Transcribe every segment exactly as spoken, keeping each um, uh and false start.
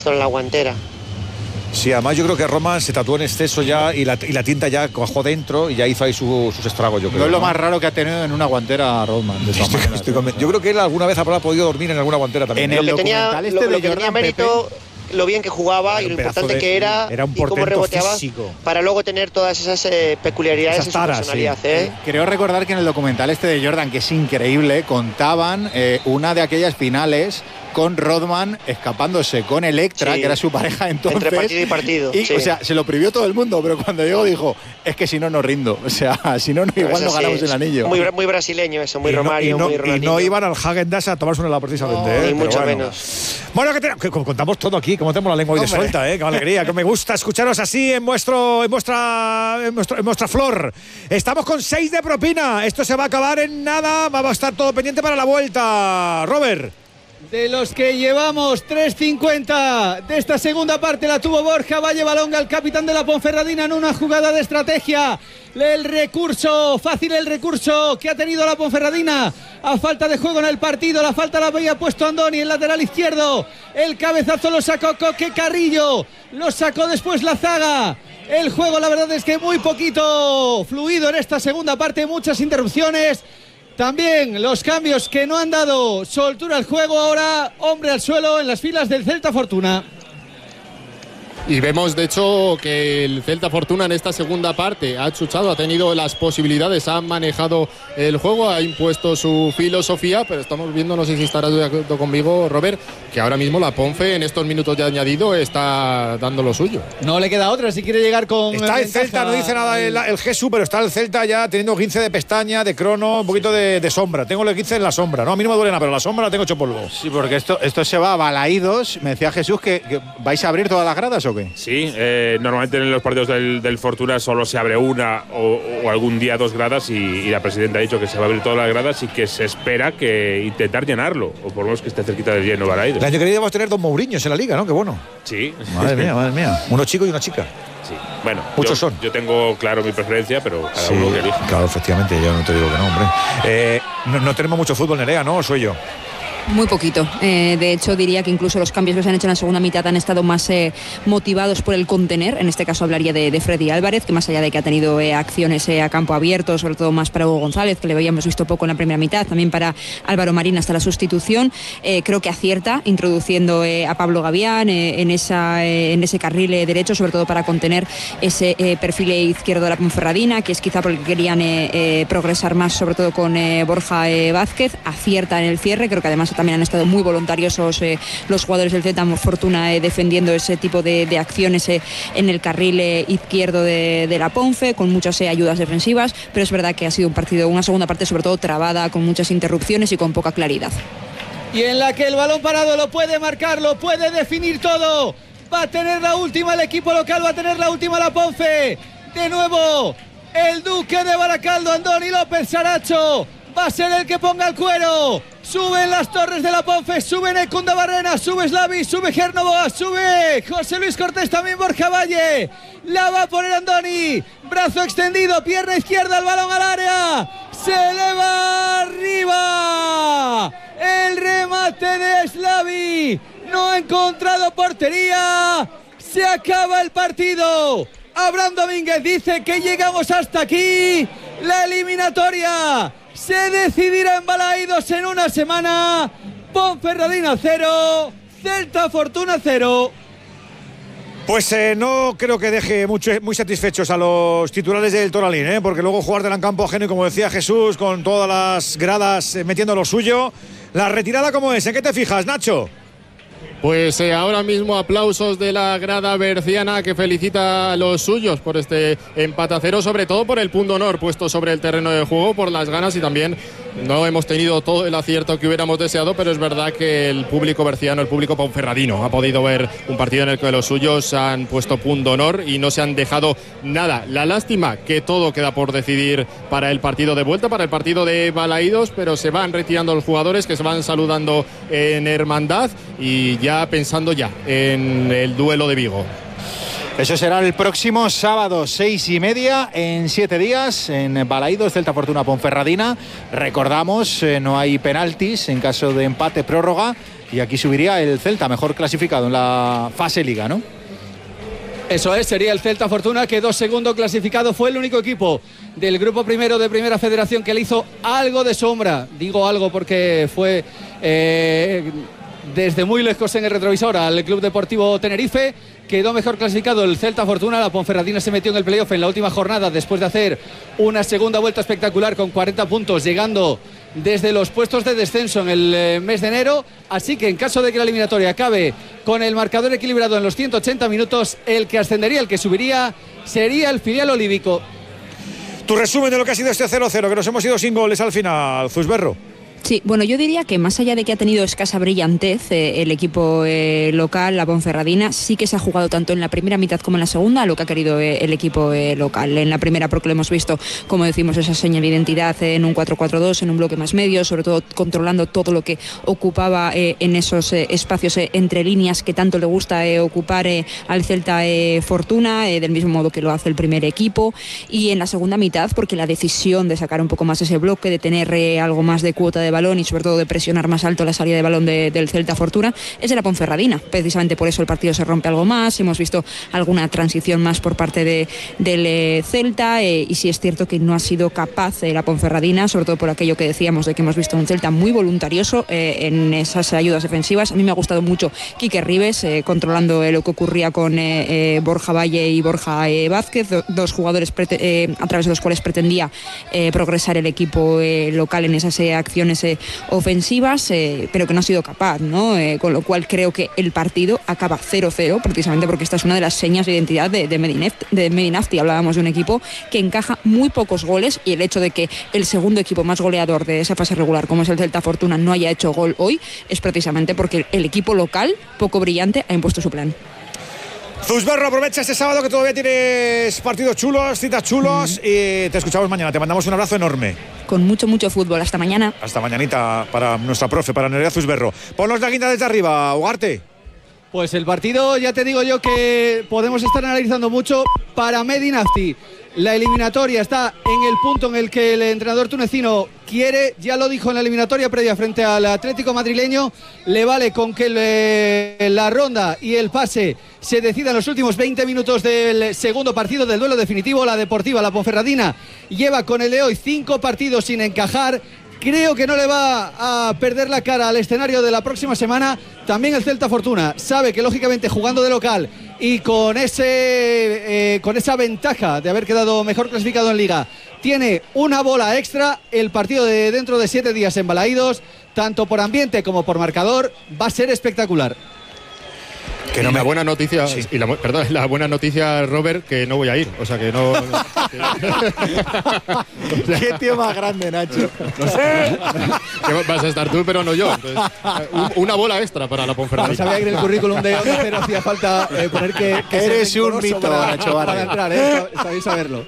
en la guantera. Sí, además yo creo que Roma se tatuó en exceso ya y la, y la tinta ya cuajó dentro y ya hizo ahí su, sus estragos, yo creo. No es lo ¿no? más raro que ha tenido en una guantera Roma. De estoy, maneras, estoy conven- yo creo que él alguna vez habrá podido dormir en alguna guantera también. En el lo que tenía, documental este lo, de lo que Jordan, tenía mérito, Pepe, lo bien que jugaba Era y un lo pedazo importante de- que era, era un y cómo portento reboteaba físico. para luego tener todas esas eh, peculiaridades Esas en su taras, personalidad. sí. ¿eh? creo recordar que en el documental este de Jordan, que es increíble, contaban eh, una de aquellas finales con Rodman escapándose con Electra, Sí. que era su pareja entonces. Entre partido y partido, Y, sí. O sea, se lo prohibió todo el mundo, pero cuando llegó dijo, es que si no, no rindo. O sea, si no, no Pero igual eso no sí, ganamos el anillo. Muy, muy brasileño eso, muy Y no- Romario, y no, muy y Ronaldinho. no iban al Häagen-Dazs a tomarse un helado precisamente, No, ¿eh? ni Pero mucho bueno. menos. Bueno, que, te- que contamos todo aquí, como tenemos la lengua hoy de Hombre. suelta, ¿eh? Qué alegría, que me gusta escucharos así en vuestro, en vuestra, en vuestro, en vuestra flor. Estamos con seis de propina. Esto se va a acabar en nada, va a estar todo pendiente para la vuelta. Robert. De los que llevamos tres cincuenta de esta segunda parte la tuvo Borja Valle Balonga, el capitán de la Ponferradina, en una jugada de estrategia. El recurso, fácil el recurso que ha tenido la Ponferradina a falta de juego en el partido. La falta la había puesto Andoni, el lateral izquierdo. El cabezazo lo sacó Coque Carrillo, lo sacó después la zaga. El juego, la verdad es que muy poquito fluido en esta segunda parte, muchas interrupciones. También los cambios que no han dado soltura al juego. Ahora hombre al suelo en las filas del Celta Fortuna. Y vemos, de hecho, que el Celta Fortuna en esta segunda parte ha chuchado, ha tenido las posibilidades, ha manejado el juego, ha impuesto su filosofía, pero estamos viendo, no sé si estarás de acuerdo conmigo, Robert, que ahora mismo la Ponfe en estos minutos ya añadido está dando lo suyo. No le queda otra si quiere llegar con Está el ventaja. Celta, no dice nada el, el Jesús, pero está el Celta ya teniendo quince de pestaña, de crono, un poquito de, de sombra. Tengo el quince en la sombra, ¿no? A mí no me duele nada, pero la sombra la tengo hecho polvo. Sí, porque esto, esto se va a Balaídos. Me decía Jesús que, que vais a abrir todas las gradas o qué. Sí, eh, normalmente en los partidos del, del Fortuna solo se abre una o, o algún día dos gradas y, y la presidenta ha dicho que se va a abrir todas las gradas y que se espera que intentar llenarlo, o por lo menos que esté cerquita del lleno Balaídos. El año que viene vamos a tener dos Mourinhos en la liga, ¿no? Qué bueno. Sí. Madre mía, madre mía. Uno chico y una chica. Sí. Bueno, Muchos yo, son. yo tengo claro mi preferencia, pero cada Sí, uno que elija. claro, efectivamente, yo no te digo que no, hombre. Eh, no, no tenemos mucho fútbol, Nerea, ¿no? ¿O soy yo? Muy poquito. Eh, de hecho, diría que incluso los cambios que se han hecho en la segunda mitad han estado más eh, motivados por el contener. En este caso hablaría de, de Freddy Álvarez, que más allá de que ha tenido eh, acciones eh, a campo abierto, sobre todo más para Hugo González, que le habíamos visto poco en la primera mitad, también para Álvaro Marín hasta la sustitución. Eh, creo que acierta introduciendo eh, a Pablo Gavián eh, en, esa, eh, en ese carril eh, derecho, sobre todo para contener ese eh, perfil izquierdo de la Ponferradina, que es quizá porque querían eh, eh, progresar más, sobre todo con eh, Borja eh, Vázquez. Acierta en el cierre, creo que además también han estado muy voluntariosos eh, los jugadores del Celta Fortuna eh, defendiendo ese tipo de, de acciones eh, en el carril eh, izquierdo de, de la Ponfe, con muchas eh, ayudas defensivas, pero es verdad que ha sido un partido, una segunda parte sobre todo trabada, con muchas interrupciones y con poca claridad. Y en la que el balón parado lo puede marcar, lo puede definir todo. Va a tener la última el equipo local, va a tener la última la Ponfe. De nuevo, el Duque de Baracaldo, Andoni López Saracho, va a ser el que ponga el cuero. Suben las torres de la Ponfe, sube Necunda Barrena, sube Slavi, sube Gernoboa, sube José Luis Cortés, también Borja Valle. La va a poner Andoni, brazo extendido, pierna izquierda, el balón al área. Se eleva arriba. El remate de Slavi no ha encontrado portería. Se acaba el partido. Abraham Domínguez dice que llegamos hasta aquí. La eliminatoria se decidirá en Balaídos en una semana. Ponferradina cero, Celta Fortuna cero. Pues eh, no creo que deje mucho, muy satisfechos a los titulares del Toralín, ¿eh? Porque luego jugar del campo ajeno y, como decía Jesús, con todas las gradas eh, metiendo lo suyo. La retirada, ¿cómo es? ¿En qué te fijas, Nacho? Pues eh, ahora mismo aplausos de la grada berciana, que felicita a los suyos por este empate a cero, sobre todo por el punto honor puesto sobre el terreno de juego, por las ganas, y también no hemos tenido todo el acierto que hubiéramos deseado, pero es verdad que el público berciano, el público ponferradino, ha podido ver un partido en el que los suyos han puesto punto honor y no se han dejado nada. La lástima que todo queda por decidir para el partido de vuelta, para el partido de Balaídos, pero se van retirando los jugadores, que se van saludando en hermandad y ya pensando ya en el duelo de Vigo. Eso será el próximo sábado, seis y media, en siete días, en Balaídos, Celta Fortuna Ponferradina. Recordamos, eh, no hay penaltis en caso de empate, prórroga, Y aquí subiría el Celta, mejor clasificado en la fase Liga, ¿no? Eso es, sería el Celta Fortuna, que dos segundo clasificado. Fue el único equipo del grupo primero de Primera Federación que le hizo algo de sombra. Digo algo porque fue eh, desde muy lejos en el retrovisor al Club Deportivo Tenerife. Quedó mejor clasificado el Celta Fortuna. La Ponferradina se metió en el playoff en la última jornada después de hacer una segunda vuelta espectacular con cuarenta puntos, llegando desde los puestos de descenso en el eh, mes de enero. Así que en caso de que la eliminatoria acabe con el marcador equilibrado en los ciento ochenta minutos, el que ascendería, el que subiría, sería el filial olívico. Tu resumen de lo que ha sido este cero cero, que nos hemos ido sin goles al final, Zusberro. Sí, bueno, yo diría que más allá de que ha tenido escasa brillantez eh, el equipo eh, local, la Ponferradina, sí que se ha jugado tanto en la primera mitad como en la segunda lo que ha querido eh, el equipo eh, local. En la primera, porque lo hemos visto, como decimos, esa seña de identidad eh, en un cuatro cuatro dos, en un bloque más medio, sobre todo controlando todo lo que ocupaba eh, en esos eh, espacios eh, entre líneas que tanto le gusta eh, ocupar eh, al Celta eh, Fortuna, eh, del mismo modo que lo hace el primer equipo. Y en la segunda mitad, porque la decisión de sacar un poco más ese bloque, de tener eh, algo más de cuota de balón y sobre todo de presionar más alto la salida de balón de, del Celta Fortuna, es de la Ponferradina. Precisamente por eso el partido se rompe algo más. Hemos visto alguna transición más por parte de, del eh, Celta eh, y sí es cierto que no ha sido capaz eh, la Ponferradina, sobre todo por aquello que decíamos de que hemos visto un Celta muy voluntarioso eh, en esas ayudas defensivas. A mí me ha gustado mucho Quique Ribes eh, controlando eh, lo que ocurría con eh, eh, Borja Valle y Borja eh, Vázquez, do, dos jugadores eh, a través de los cuales pretendía eh, progresar el equipo eh, local en esas eh, acciones eh, ofensivas, eh, pero que no ha sido capaz, ¿no? Eh, con lo cual creo que el partido acaba cero cero, precisamente porque esta es una de las señas de identidad de, de, Medineft, de Medinafti. Hablábamos de un equipo que encaja muy pocos goles, y el hecho de que el segundo equipo más goleador de esa fase regular, como es el Celta Fortuna, no haya hecho gol hoy, es precisamente porque el equipo local, poco brillante, ha impuesto su plan. Zusberro, aprovecha este sábado que todavía tienes partidos chulos, citas chulos, mm. y te escuchamos mañana. Te mandamos un abrazo enorme. Con mucho, mucho fútbol. Hasta mañana. Hasta mañanita para nuestra profe, para Nerea Zusberro. Ponnos la guinda desde arriba, Ugarte. Pues el partido, ya te digo yo que podemos estar analizando mucho para Medinafti. La eliminatoria está en el punto en el que el entrenador tunecino quiere, ya lo dijo en la eliminatoria previa frente al Atlético madrileño, le vale con que le, la ronda y el pase se decida en los últimos veinte minutos del segundo partido del duelo definitivo. La Deportiva, la Ponferradina, lleva con el de hoy cinco partidos sin encajar. Creo que no le va a perder la cara al escenario de la próxima semana. También el Celta Fortuna sabe que, lógicamente, jugando de local y con ese eh, con esa ventaja de haber quedado mejor clasificado en Liga, tiene una bola extra. El partido de dentro de siete días en Balaídos, tanto por ambiente como por marcador, va a ser espectacular. Que no me... La buena noticia, sí. y la, perdón, la buena noticia, Robert, que no voy a ir. O sea, que no... que... Qué tío más grande, Nacho. No sé. Que vas a estar tú, pero no yo. Entonces, un, una bola extra para la Ponferradina. No sabía que en el currículum de Onda Cero hacía falta eh, poner que, que eres un mito, para, Nacho Barrio. Para entrar, ¿eh? Sabéis saberlo.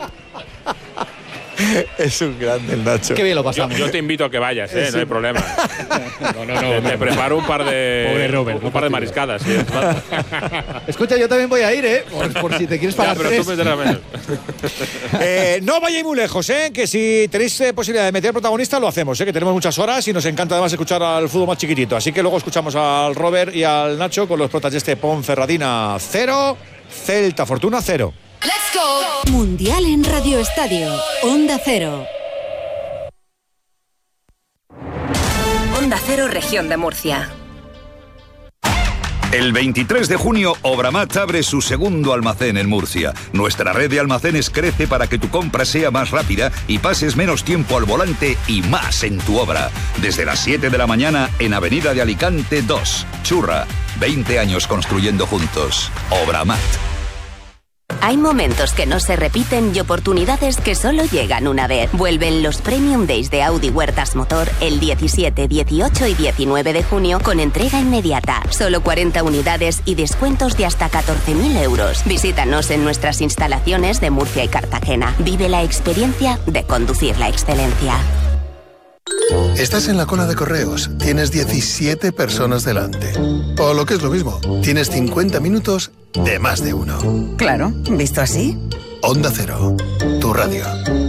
Es un grande el Nacho. Qué bien lo pasamos. Yo, yo te invito a que vayas, ¿eh? Sí. No hay problema. No, no, no. Te, no, te no. preparo un par de. Pobre Robert, un no par de partido. mariscadas. ¿Sí? Escucha, yo también voy a ir, ¿eh? Por, por si te quieres pagar Ya, pero tres. tú meterás menos. Eh, no vayáis muy lejos, ¿eh? Que si tenéis eh, posibilidad de meter protagonista, lo hacemos, ¿eh? Que tenemos muchas horas y nos encanta además escuchar al fútbol más chiquitito. Así que luego escuchamos al Robert y al Nacho con los protas de este Ponferradina cero, Celta Fortuna cero. Let's go. Mundial en Radio Estadio. Onda Cero. Onda Cero, Región de Murcia. El veintitrés de junio, Obramat abre su segundo almacén en Murcia. Nuestra red de almacenes crece para que tu compra sea más rápida y pases menos tiempo al volante y más en tu obra. Desde las siete de la mañana en Avenida de Alicante dos. Churra, veinte años construyendo juntos. Obramat. Hay momentos que no se repiten y oportunidades que solo llegan una vez. Vuelven los Premium Days de Audi Huertas Motor el diecisiete, dieciocho y diecinueve de junio con entrega inmediata. Solo cuarenta unidades y descuentos de hasta catorce mil euros. Visítanos en nuestras instalaciones de Murcia y Cartagena. Vive la experiencia de conducir la excelencia. Estás en la cola de correos, tienes diecisiete personas delante. O lo que es lo mismo, tienes cincuenta minutos de más de uno. Claro, visto así. Onda Cero, tu radio.